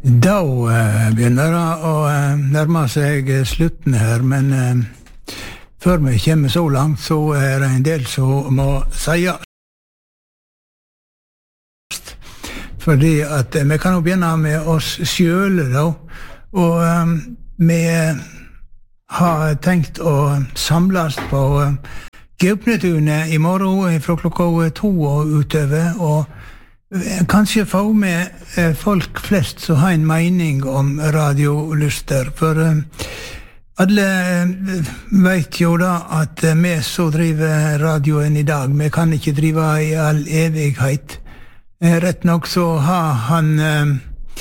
Da begynner det å nærme seg slutten her, men før vi kommer så langt, så det en del som må sies. Fordi at vi kan jo begynne med oss selv da, og vi har tenkt å samles på Gaupnetunet I morgen fra klokka 2 og utover, og kanskje få med folk flest som har en mening om radioluster, for alle vet jo da at vi som driver radioen I dag, vi kan ikke drive I all evighet. Rett nok så har han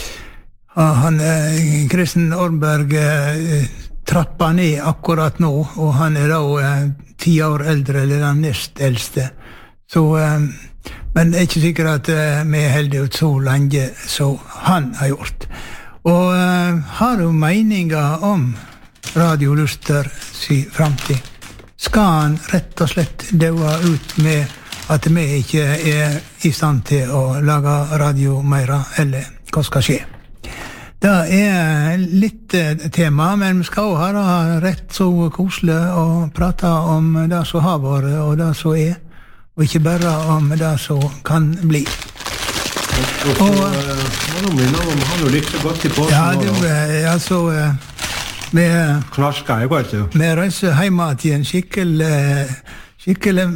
Kristen Ornberg trappa ned akkurat nå, og han da 10 år eldre, eller den nest eldste. Så men det ikke sikkert at vi holder ut så lenge som han har gjort. Og har du meninger om radioluster si fremtid? Skal han rett og slett døde ut med at vi ikke I stand til å lage radio mer, eller hva skal skje? Det litt tema, men vi skal også ha det rett så koselig å prate om det som har vært og det som og ikke bare om det som kan bli. Og så må du minne om han jo likte godt I påsen. Ja, det altså Knaska, jeg vet du. Vi reiser hjemme til en skikkelig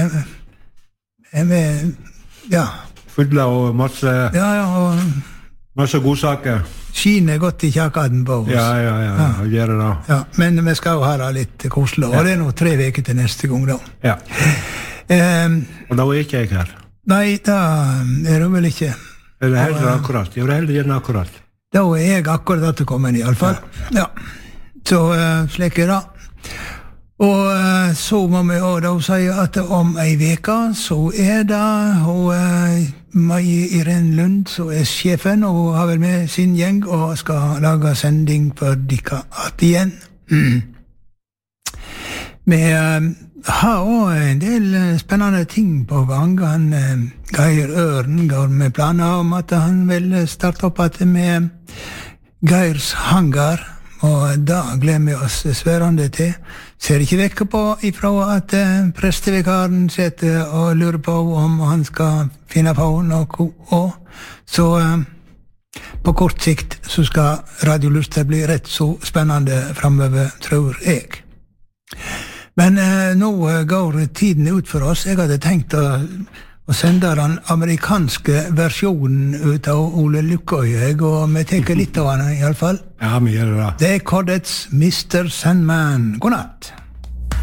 ja. Fylla og masse og masse godsaker. Skine godt I kjakaden på oss. Ja, gjør det da. Ja, men vi skal jo ha det litt koselig, og det nå 3 veker til neste gang da. Ja. Og da var ikke jeg her. Nei, da det vel ikke. Det heller akkurat. Jeg var heller gjerne akkurat. Da jeg akkurat at det kommer I alle fall. Ja. Så slik det. Og så må vi også da si at om en veka så det Maja Irene Lund som sjefen, og har vel med sin gjeng og skal lage sending for dere igjen. Vi har også en del spennende ting på gang. Geir Øren går med planer om at han vil starte opp med Geirs hangar, og da gleder vi oss sværende til. Ser ikke vekk på ifra at prestevikaren sitter og lurer på om han skal finne på noe, og så på kort sikt så skal radioluster bli rett så spennende fremover, tror jeg. Men nå går tiden ut for oss. Jeg hadde tenkt å sende den amerikanske versjonen ut av Ole Lukkøy, og vi tenker litt av den I alle fall. Ja, vi gjør det da. Det Chordets Mr. Sandman. God natt.